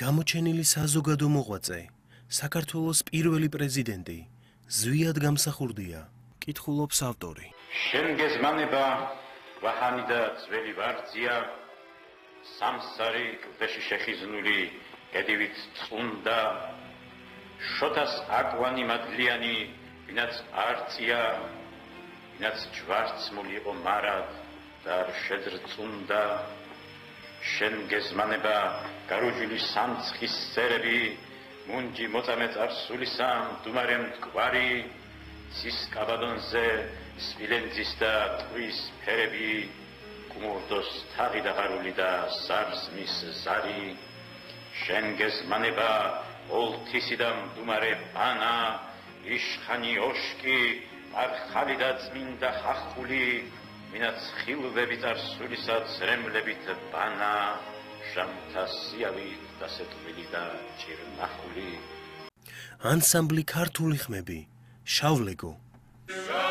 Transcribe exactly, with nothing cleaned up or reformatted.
გამოჩენილი საზოგადო მოღვაწე, საქართველოს პირველი პრეზიდენტი, ზვიად გამსახურდია, კითხულობს ავტორი. შენ გეზმანება ვაჰანი და ძველი ვარძია, სამსარი კლდეში შეხიზნული გედივით წუნდა, შოთას აკვანი მადლიანი, ვინაც არწია, ვინაც ჯვარცმული იყო მარად და არ შეძრწუნდა. შენ გეზმანება გარუჯული სამცხის სერები, მუნჯი მოწამე წარსულისა მდუმარემ მტკვარი, ცის კაბადონზე სპილენძის და ტყვის ფერები, კუმურდოს თაღი დაღარული და ზარზმის ზარი. შენ გეზმანება ოლთისი და მდუმარე ბანა, იშხანი ოშკი, არხალი და წმინდა ხახული, ვინაც ხილვები წარსულისა ძრემლებით ბანა, ჟამთა სიავით დასეტყვილი და ჭირნახული. ანსამბლი ქართული ხმები, შავლეგო.